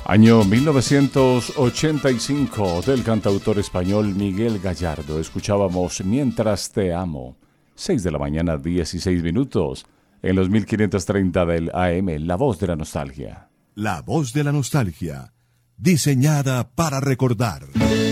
Año 1985 del cantautor español Miguel Gallardo. Escuchábamos Mientras te amo. 6 de la mañana, 16 minutos. En los 1530 del AM, La Voz de la Nostalgia. La Voz de la Nostalgia. Diseñada para recordar.